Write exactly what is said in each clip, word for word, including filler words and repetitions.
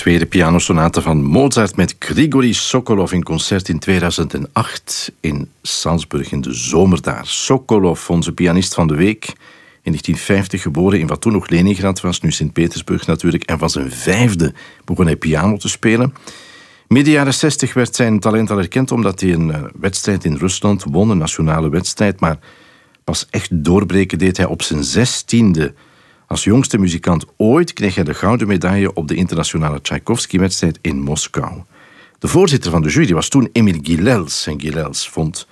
tweede pianosonate van Mozart met Grigori Sokolov in concert in tweeduizend acht in Salzburg in de zomer daar. Sokolov, onze pianist van de week, in negentien vijftig geboren in wat toen nog Leningrad was, nu Sint-Petersburg natuurlijk. En van zijn vijfde begon hij piano te spelen. Midden jaren zestig werd zijn talent al erkend omdat hij een uh, wedstrijd in Rusland won, een nationale wedstrijd. Maar pas echt doorbreken deed hij op zijn zestiende. Als jongste muzikant ooit kreeg hij de gouden medaille op de internationale Tchaikovsky-wedstrijd in Moskou. De voorzitter van de jury was toen Emil Gilels. En Gilels vond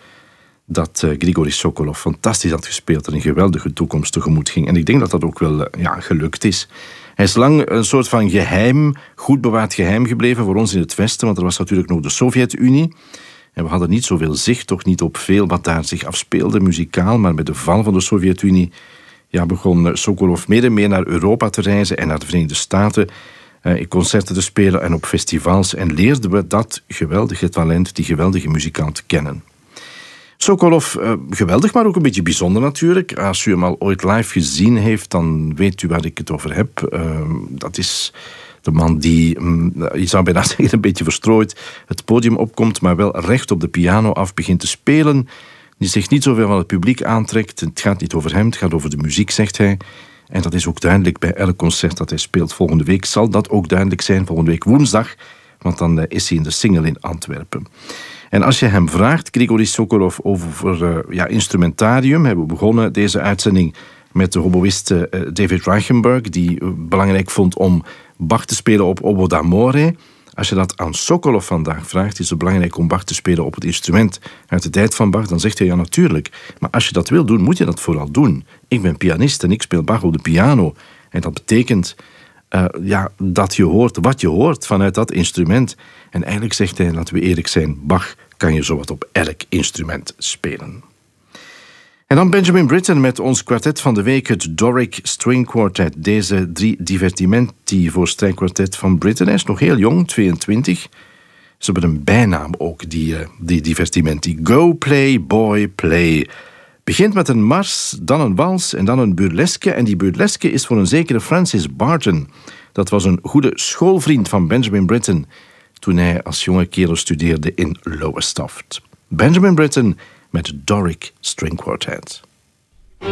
dat uh, Grigori Sokolov fantastisch had gespeeld en een geweldige toekomst tegemoet ging. En ik denk dat dat ook wel uh, ja, gelukt is. Hij is lang een soort van geheim, goed bewaard geheim gebleven voor ons in het Westen, want er was natuurlijk nog de Sovjet-Unie. En we hadden niet zoveel zicht, toch niet op veel wat daar zich afspeelde muzikaal, maar met de val van de Sovjet-Unie ja, begon Sokolov meer en meer naar Europa te reizen en naar de Verenigde Staten, uh, in concerten te spelen en op festivals. En leerden we dat geweldige talent, die geweldige muzikant kennen. Sokolov, uh, geweldig, maar ook een beetje bijzonder natuurlijk. Als u hem al ooit live gezien heeft, dan weet u waar ik het over heb. Uh, dat is de man die, um, je zou bijna zeggen, een beetje verstrooid het podium opkomt, maar wel recht op de piano af begint te spelen. Die zich niet zoveel van het publiek aantrekt. Het gaat niet over hem, het gaat over de muziek, zegt hij. En dat is ook duidelijk bij elk concert dat hij speelt. Volgende week zal dat ook duidelijk zijn, volgende week woensdag, want dan is hij in de Singel in Antwerpen. En als je hem vraagt, Grigori Sokolov, over uh, ja, instrumentarium, hebben we begonnen deze uitzending met de hoboïst uh, David Reichenberg, die uh, belangrijk vond om Bach te spelen op Oboe d'amore. Als je dat aan Sokolov vandaag vraagt, is het belangrijk om Bach te spelen op het instrument uit de tijd van Bach, dan zegt hij ja natuurlijk. Maar als je dat wil doen, moet je dat vooral doen. Ik ben pianist en ik speel Bach op de piano. En dat betekent uh, ja, dat je hoort wat je hoort vanuit dat instrument. En eigenlijk zegt hij, laten we eerlijk zijn, Bach kan je zowat op elk instrument spelen. En dan Benjamin Britten met ons kwartet van de week, het Doric String Quartet. Deze drie divertimenti voor strijkkwartet van Britten. Hij is nog heel jong, tweeëntwintig. Ze hebben een bijnaam ook, die, uh, die divertimenti. Go, play, boy, play. Begint met een mars, dan een wals en dan een burleske. En die burleske is voor een zekere Francis Barton. Dat was een goede schoolvriend van Benjamin Britten toen hij als jonge kerel studeerde in Lowestoft. Benjamin Britten met Doric String Quartet.